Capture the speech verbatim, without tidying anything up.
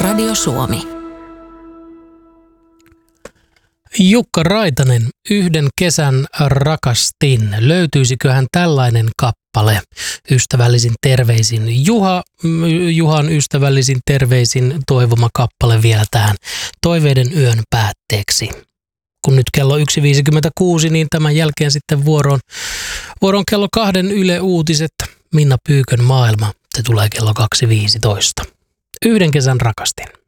Radio Suomi. Jukka Raitanen, Yhden kesän rakastin. Löytyisiköhän tällainen kappale? Ystävällisin terveisin Juha. Juhan ystävällisin terveisin toivoma kappale vielä tähän Toiveiden yön päätteeksi. Kun nyt kello yksi viisikymmentäkuusi, niin tämän jälkeen sitten vuoroon, vuoroon kello kahden Yle Uutiset. Minna Pyykön maailma. Se tulee kello kaksi viisitoista. Yhden kesän rakastin.